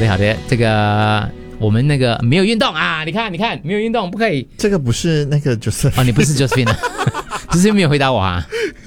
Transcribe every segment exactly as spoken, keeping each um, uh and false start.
的好的，这个我们那个没有运动啊，你看你看没有运动不可以。 这个不是那个 Josephine 哦，你不是 Josephine 啊Josephine 没有回答我啊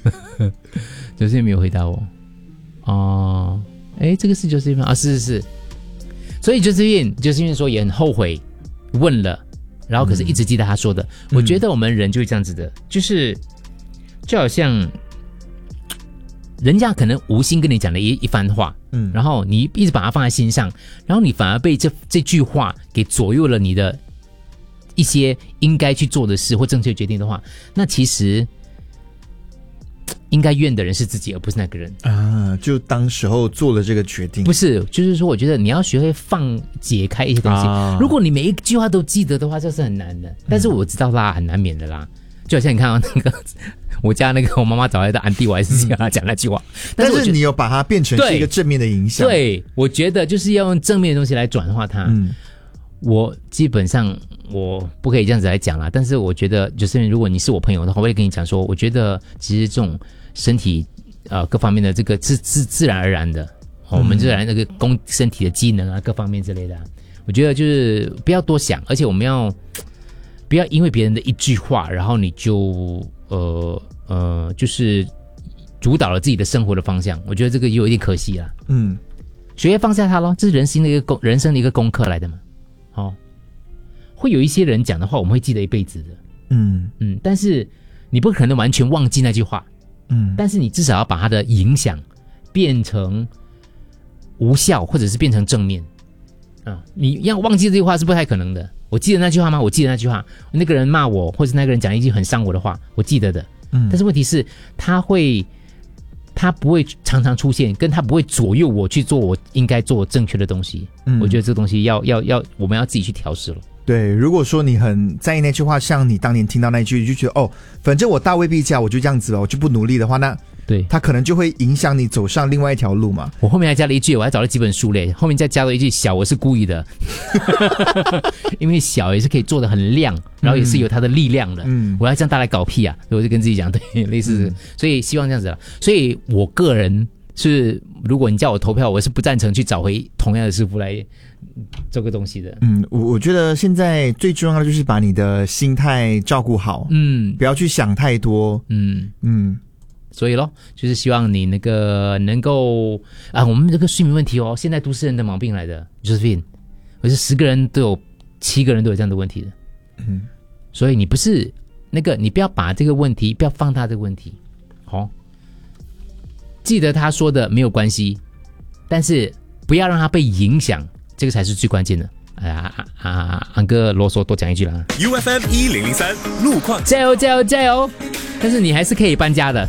Josephine 没有回答我哦，哎，这个是 Josephine 啊，是是是，所以 Josephine Josephine 说也很后悔问了，然后可是一直记得他说的、嗯、我觉得我们人就是这样子的，就是就好像人家可能无心跟你讲了一一番话，嗯，然后你一直把它放在心上，然后你反而被这这句话给左右了你的一些应该去做的事或正确决定的话，那其实应该怨的人是自己，而不是那个人啊。就当时候做了这个决定， 不是，就是说，我觉得你要学会放解开一些东西。啊、如果你每一句话都记得的话，这是很难的。但是我知道啦，很难免的啦。就好像你看到那个我家那个我妈妈找来的安迪，我还是跟她讲那句话。嗯、 但是你有把它变成是一个正面的影响。 对，对我觉得就是要用正面的东西来转化它。嗯，我基本上我不可以这样子来讲啦，但是我觉得就是如果你是我朋友的话，我会跟你讲说，我觉得其实这种身体呃各方面的这个是自自然而然的、哦，我们自然那个供身体的机能啊各方面之类的、啊，我觉得就是不要多想，而且我们要不要因为别人的一句话，然后你就呃呃就是主导了自己的生活的方向，我觉得这个有一点可惜啦。嗯，学会放下它咯，这是人生的一个功人生的一个功课来的嘛。哦，会有一些人讲的话，我们会记得一辈子的。嗯嗯，但是你不可能完全忘记那句话。嗯，但是你至少要把它的影响变成无效，或者是变成正面啊！你要忘记这句话是不太可能的。我记得那句话吗？我记得那句话，那个人骂我，或者那个人讲一句很伤我的话，我记得的。嗯，但是问题是，他会，他不会常常出现，跟他不会左右我去做我应该做正确的东西。嗯，我觉得这个东西要要要，我们要自己去调试了。 对，如果说你很在意那句话，像你当年听到那句，你就觉得哦，反正我大未必加，我就这样子了，我就不努力的话，那对它可能就会影响你走上另外一条路嘛。 我后面还加了一句，我还找了几本书嘞，后面再加了一句小，我是故意的，因为小也是可以做得很亮，然后也是有它的力量的。嗯，我要这样大来搞屁啊，所以我就跟自己讲，对，类似、嗯，所以希望这样子了。所以我个人是，如果你叫我投票，我是不赞成去找回同样的师傅来这个东西的。 嗯，我我觉得现在最重要的就是把你的心态照顾好，嗯，不要去想太多，嗯嗯，所以咯，就是希望你那个能够啊，我们这个睡眠问题哦，现在都市人的毛病来的 ，Josephine， 我是十个人都有七个人都有这样的问题的，嗯，所以你不是那个，你不要把这个问题，不要放大这个问题，好、哦，记得他说的没有关系，但是不要让他被影响。这个才是最关键的。哎呀啊啊！安哥啰嗦多讲一句啦。 U F M 一零零三路况， 加油加油加油！但是你还是可以搬家的。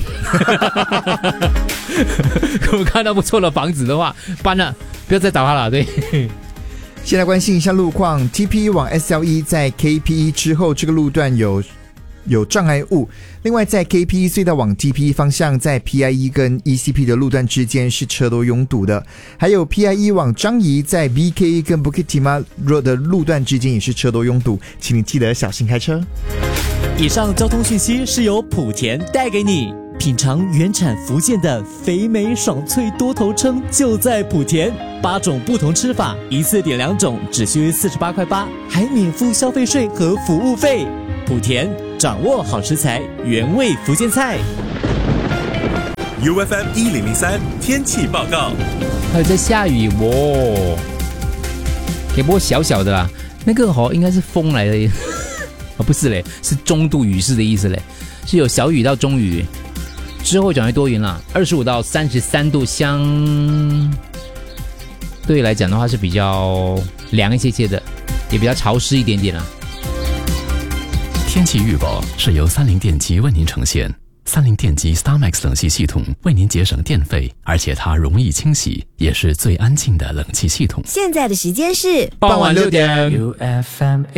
如果看到不错的房子的话，搬了，不要再找他了。对。 先来关心一下路况 ，T P E 往 S L E 在 K P E 之后，这个路段有。有障碍物，另外在 K P E 隧道往 T P E 方向，在 P I E 跟 E C P 的路段之间是车都拥堵的，还有 P I E 往樟宜在 B K E 跟 Bukit Timah Road 的路段之间也是车都拥堵，请你记得小心开车。 以上交通讯息是由莆田带给你，品尝原产福建的肥美爽脆多头称就在莆田，八种不同吃法，一次点两种只需四十八块八，还免付消费税和服务费。莆田掌握好食材，原味福建菜。 U F M 一零零三天气报告， 还有在下雨哦，也不过小小的啦，那个哦应该是风来的，啊不是嘞，是中度雨势的意思嘞，是有小雨到中雨，之后转为多云啦，二十五到三十三度，相对来讲的话是比较凉一些些的，也比较潮湿一点点啦。 天气预报是由三菱电机为您呈现。三菱电机 StarMax 冷气系统为您节省电费，而且它容易清洗，也是最安静的冷气系统。 现在的时间是傍晚六点。 U F M